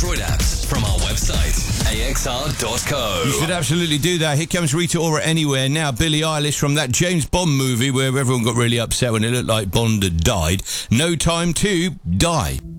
Android apps from our website, axr.co. You should absolutely do that. Here comes Rita Ora Anywhere. Now, Billie Eilish from that James Bond movie where everyone got really upset when it looked like Bond had died. No Time to Die.